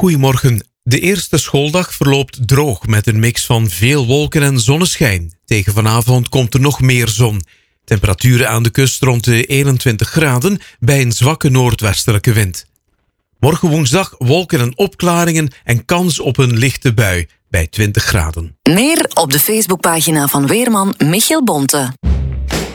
Goedemorgen. De eerste schooldag verloopt droog met een mix van veel wolken en zonneschijn. Tegen vanavond komt er nog meer zon. Temperaturen aan de kust rond de 21 graden bij een zwakke noordwestelijke wind. Morgen woensdag wolken en opklaringen en kans op een lichte bui bij 20 graden. Meer op de Facebookpagina van weerman Michiel Bonte.